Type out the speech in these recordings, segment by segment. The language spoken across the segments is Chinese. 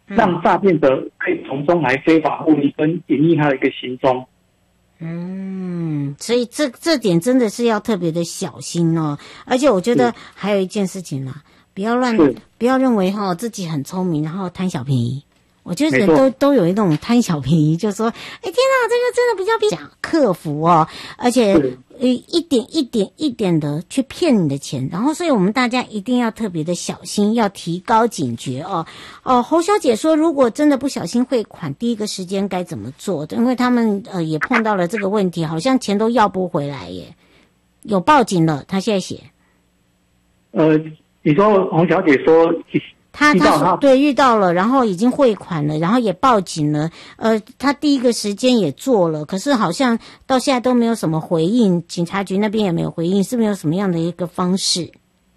让诈骗者可以从中来非法获利跟隐匿他的一个行踪。 所以这点真的是要特别的小心哦。而且我觉得还有一件事情啦，不要认为自己很聪明，然后贪小便宜。我觉得人都有一种贪小便宜，就说，天哪，这个真的比较假克服哦，而且一点的去骗你的钱，然后所以我们大家一定要特别的小心，要提高警觉哦。侯小姐说，如果真的不小心汇款，第一个时间该怎么做？因为他们也碰到了这个问题，好像钱都要不回来耶，有报警了，她现在写。 你说洪小姐说。 他对遇到了，然后已经汇款了，然后也报警了。他第一个时间也做了，可是好像到现在都没有什么回应，警察局那边也没有回应，是没有什么样的一个方式？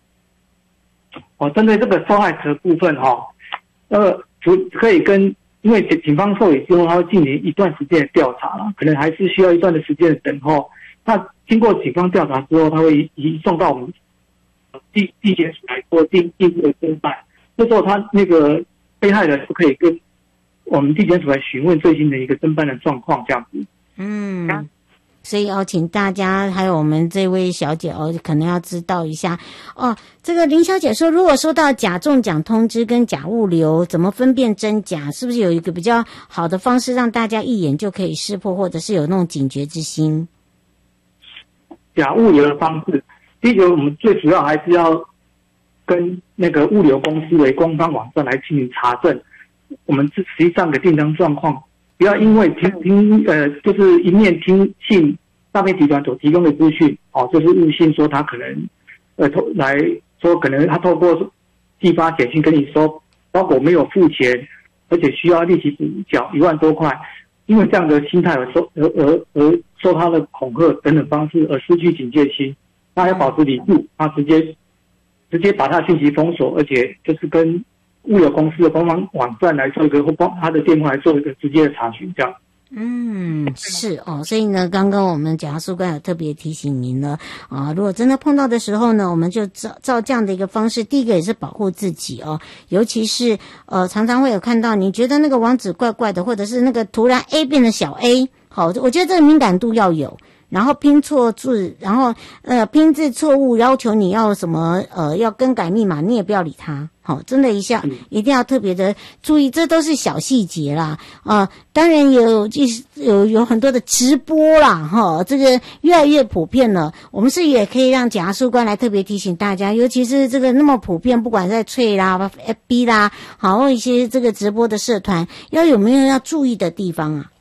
针对这个受害者部分可以因为警方受理之后，他会进行一段时间的调查了，可能还是需要一段的时间的等候。那经过警方调查之后，他会移送到我们地检署来做进一步的侦办。这时候他那个被害人就可以跟我们地检署来询问最新的一个侦办的状况，这样子。 所以请大家还有我们这位小姐可能要知道一下这个林小姐说，如果收到假中奖通知跟假物流，怎么分辨真假？是不是有一个比较好的方式让大家一眼就可以识破，或者是有那种警觉之心？ 假物流的方式，第一个我们最主要还是要跟那个物流公司为官方网站来进行查证，我们实际上的订单状况，不要因为就是一面听信诈骗集团所提供的资讯就是误信说他可能来说可能他透过寄发简讯跟你说包裹没有付钱，而且需要立即补缴1万多块，因为这样的心态而受他的恐吓等等方式而失去警戒心，那要保持理智，他直接把他的信息封锁，而且就是跟物流公司的官方网站来做一个，或他的电话来做一个直接的查询，这样。 是所以呢，刚刚我们检察事官有特别提醒您了如果真的碰到的时候呢，我们就照这样的一个方式，第一个也是保护自己尤其是常常会有看到你觉得那个网址怪怪的，或者是那个突然 A 变成小 A， 我觉得这个敏感度要有。然后拼错字，然后拼字错误，要求你要什么要更改密码，你也不要理他。真的一定要特别的注意，这都是小细节啦。当然有很多的直播啦，这个越来越普遍了。我们是也可以让检察事官来特别提醒大家，尤其是这个那么普遍，不管在脆啦、FB 啦，或一些这个直播的社团，有没有要注意的地方啊？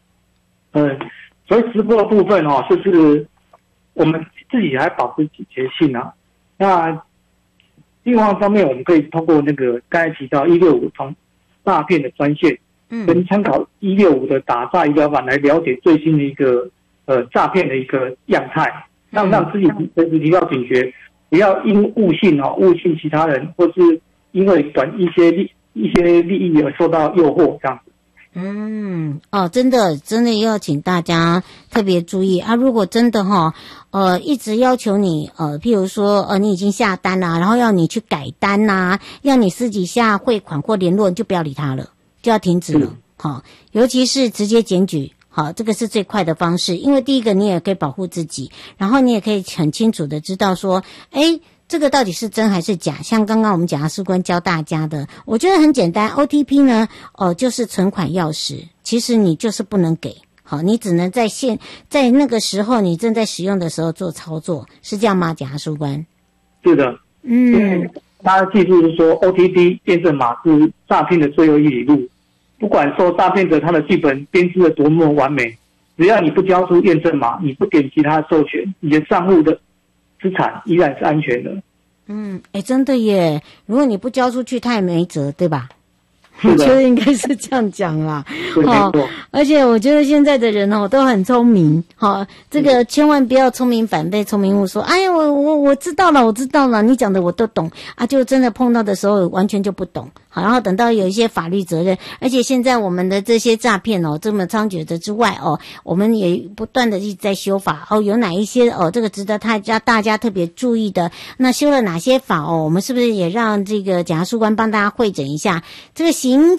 所以直播的部分就是我们自己还保持警觉性那另外一方面，我们可以通过那个刚才提到165从诈骗的专线，跟参考165的打诈仪表板来了解最新的一个诈骗的一个样态，让自己随时提高警觉，不要因误信其他人，或是因为一些利益而受到诱惑这样子。 真的要请大家特别注意如果真的一直要求你譬如说你已经下单啦，然后要你去改单啦，要你私底下汇款或联络，你就不要理他了，就要停止了尤其是直接检举这个是最快的方式，因为第一个你也可以保护自己，然后你也可以很清楚的知道说这个到底是真还是假？像刚刚我们检察事官教大家的，我觉得很简单 ，OTP 呢，就是存款钥匙，其实你就是不能给，你只能在那个时候你正在使用的时候做操作，是这样吗？检察事官？ 是的，大家记住是说 OTP 验证码是诈骗的最后一里路，不管说诈骗者他的剧本编织的多么完美，只要你不交出验证码，你不点击他的授权，你的账户的资产依然是安全的。 真的耶！如果你不交出去，他也没辙，对吧？我觉得应该是这样讲啦。而且我觉得现在的人都很聪明，这个千万不要聪明反被聪明误，说哎呀我知道了，你讲的我都懂就真的碰到的时候完全就不懂。然后等到有一些法律责任，而且现在我们的这些诈骗这么猖獗的之外我们也不断的一直在修法有哪一些这个值得大家特别注意的，那修了哪些法我们是不是也让这个检察事官帮大家汇整一下这个刑